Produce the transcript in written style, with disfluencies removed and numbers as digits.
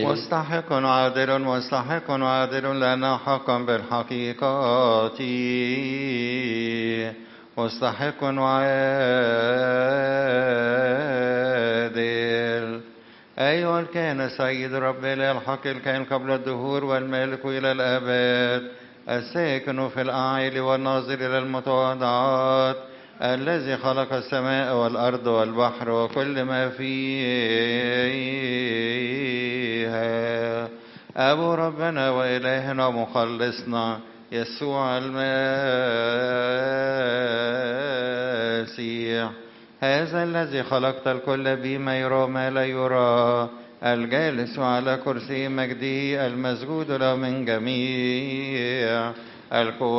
مستحق عادل مستحق عادل لنا حقا بالحقيقة، مستحق عادل. أيها الكائن سيد رب إله الحق الكائن قبل الدهور والمالك إلى الآباد، الساكن في الأعالي والناظر إلى المتواضعات، الذي خلق السماء والأرض والبحر وكل ما فيها، أبو ربنا وإلهنا ومخلصنا يسوع المسيح، هذا الذي خلقت الكل بما يرى ما لا يرى، الجالس على كرسي مجده المسجود له من جميع القوة